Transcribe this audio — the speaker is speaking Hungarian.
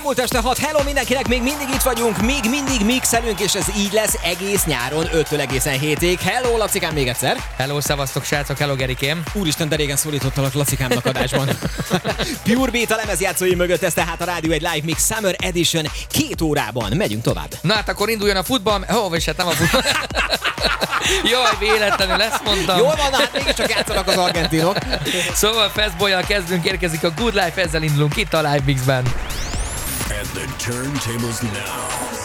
elmúlt este 6, hello mindenkinek, még mindig itt vagyunk, még mindig mixelünk, és ez így lesz egész nyáron, 5-től egészen 7-ig. Hello, Lacikám, még egyszer. Hello, szevasztok, srácok, hello, Gerikém. Úristen, de régen szólítottalak Lacikámnak adásban. Pure Beat a lemezjátszói mögött, ez tehát a Rádió egy Live Mix Summer Edition, 2 órában. Megyünk tovább. Na hát akkor induljon a futball, és hát nem a futball. Jaj, véletlenül ezt mondtam. Jól van, hát mégiscsak játszanak az argentinok. Szóval Fastboy-jal kezdünk, érkezik a Good Life, ezzel indulunk itt a Live Mixben. And the turntables now.